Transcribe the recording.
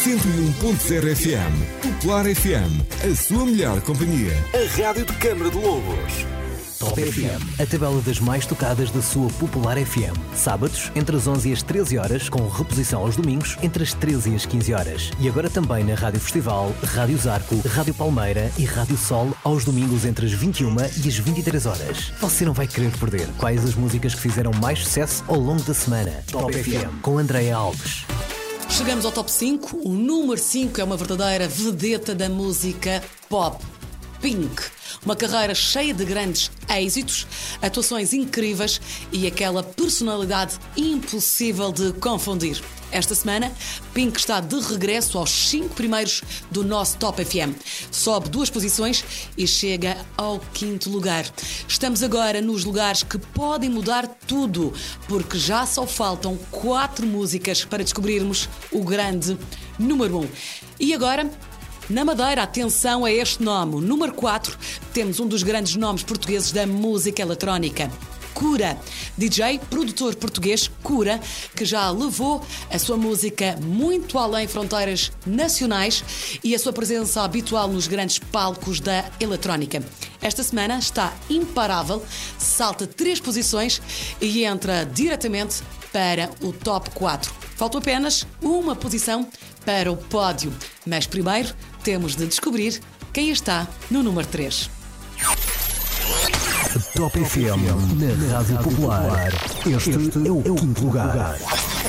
101.0 FM. Popular FM, a sua melhor companhia. A rádio de Câmara de Lobos. Top FM, a tabela das mais tocadas da sua Popular FM. Sábados, entre as 11 e as 13 horas, com reposição aos domingos, entre as 13 e as 15 horas. E agora também na Rádio Festival, Rádio Zarco, Rádio Palmeira e Rádio Sol, aos domingos entre as 21 e as 23 horas. Você não vai querer perder quais as músicas que fizeram mais sucesso ao longo da semana. Top FM, com Andréia Alves. Chegamos ao Top 5. O número 5 é uma verdadeira vedeta da música pop. Pink. Uma carreira cheia de grandes êxitos, atuações incríveis e aquela personalidade impossível de confundir. Esta semana, Pink está de regresso aos 5 primeiros do nosso Top FM. Sobe 2 posições e chega ao 5º lugar. Estamos agora nos lugares que podem mudar tudo, porque já só faltam 4 músicas para descobrirmos o grande número 1. E agora, na Madeira, atenção a este nome. Número 4, temos um dos grandes nomes portugueses da música eletrónica. Cura, DJ, produtor português Cura, que já levou a sua música muito além fronteiras nacionais e a sua presença habitual nos grandes palcos da eletrónica. Esta semana está imparável, salta 3 posições e entra diretamente para o Top 4. Falta apenas uma posição para o pódio, mas primeiro temos de descobrir quem está no número 3. Top FM, na Rádio Popular. Este é o 5º lugar.